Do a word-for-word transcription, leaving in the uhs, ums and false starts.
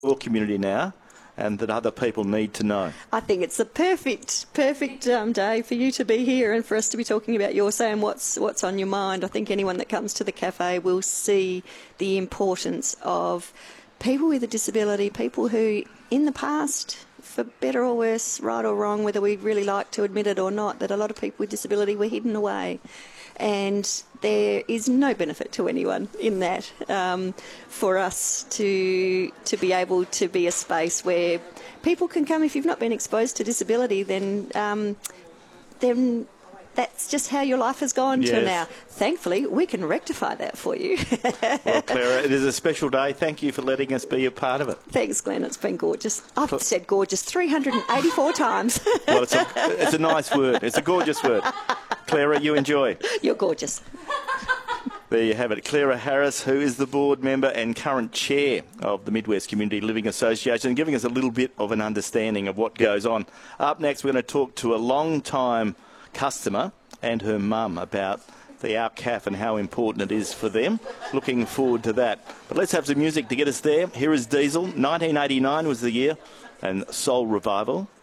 your community now and that other people need to know? I think it's a perfect, perfect um, day for you to be here and for us to be talking about your say and what's what's on your mind. I think anyone that comes to the cafe will see the importance of people with a disability, people who in the past, for better or worse, right or wrong, whether we really like to admit it or not, that a lot of people with disability were hidden away. And there is no benefit to anyone in that um, for us to to be able to be a space where people can come. If you've not been exposed to disability, then um, then that's just how your life has gone Yes. till now. Thankfully, we can rectify that for you. Well, Clara, it is a special day. Thank you for letting us be a part of it. Thanks, Glenn. It's been gorgeous. I've said gorgeous three hundred eighty-four times. Well, it's a, it's a nice word. It's a gorgeous word. Clara, you enjoy. You're gorgeous. There you have it. Clara Harris, who is the board member and current chair of the Midwest Community Living Association, giving us a little bit of an understanding of what goes on. Up next, we're going to talk to a long-time customer and her mum about the Our C A F and how important it is for them. Looking forward to that. But let's have some music to get us there. Here is Diesel. nineteen eighty-nine was the year, and Soul Revival.